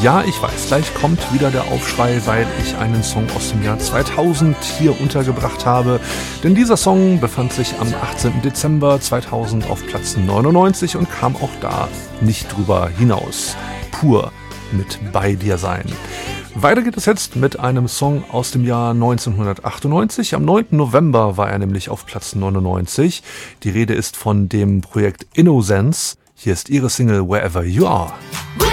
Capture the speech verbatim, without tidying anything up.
Ja, ich weiß, gleich kommt wieder der Aufschrei, weil ich einen Song aus dem Jahr zweitausend hier untergebracht habe. Denn dieser Song befand sich am achtzehnten Dezember zweitausend auf Platz neunundneunzig und kam auch da nicht drüber hinaus. Pur mit Bei dir sein. Weiter geht es jetzt mit einem Song aus dem Jahr neunzehnhundertachtundneunzig. Am neunten November war er nämlich auf Platz neunundneunzig. Die Rede ist von dem Projekt Innocence. Hier ist ihre Single Wherever You Are.